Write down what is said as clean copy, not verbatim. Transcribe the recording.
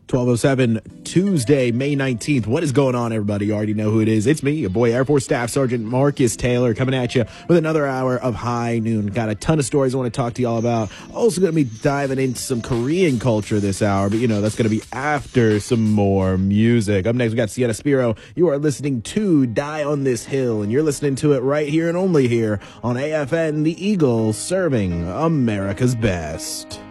12:07 Tuesday, May 19th. What is going on, everybody? You already know who it is. It's me, your boy, Air Force Staff Sergeant Marcus Taylor, coming at you with another hour of High Noon. Got a ton of stories I want to talk to y'all about. Also going to be diving into some Korean culture this hour, but that's going to be after some more music. Up next, we got Sienna Spiro. You are listening to Die on This Hill, and you're listening to it right here and only here on AFN, the Eagle, serving America's best.